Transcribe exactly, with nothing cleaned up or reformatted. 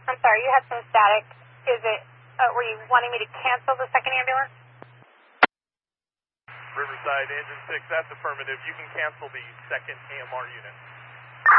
I'm sorry, you had some static. Is it, uh, were you wanting me to cancel the second ambulance? Riverside, Engine six, that's affirmative. You can cancel the second A M R unit.